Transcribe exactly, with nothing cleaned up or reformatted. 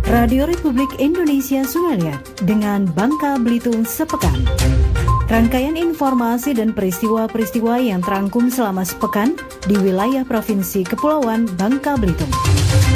Radio Republik Indonesia Sungai Liat dengan Bangka Belitung sepekan. Rangkaian informasi dan peristiwa-peristiwa yang terangkum selama sepekan di wilayah Provinsi Kepulauan Bangka Belitung.